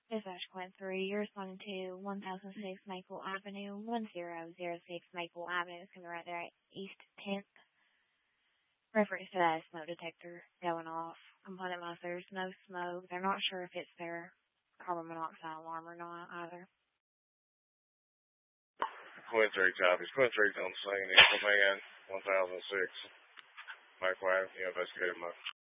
Dispatch Quint 3, you're responding to 1006 Maple Avenue, 1006 Maple Avenue. It's coming right there at East 10th. Reference to that smoke detector going off. Component wise, there's no smoke. They're not sure if it's their carbon monoxide alarm or not either. Quint 3 copies. Quint 3's on the scene. It's command 1006 Maple Avenue. Investigative